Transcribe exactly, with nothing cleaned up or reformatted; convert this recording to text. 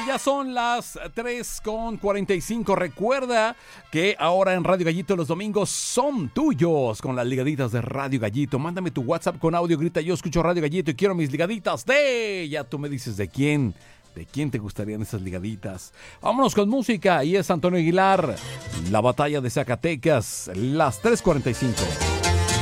ya son las tres con cuarenta y cinco. Recuerda que ahora en Radio Gallito los domingos son tuyos con las ligaditas de Radio Gallito. Mándame tu WhatsApp con audio, grita yo escucho Radio Gallito y quiero mis ligaditas de... Ya tú me dices de quién, de quién te gustarían esas ligaditas. Vámonos con música y es Antonio Aguilar, La Batalla de Zacatecas, las tres cuarenta y cinco.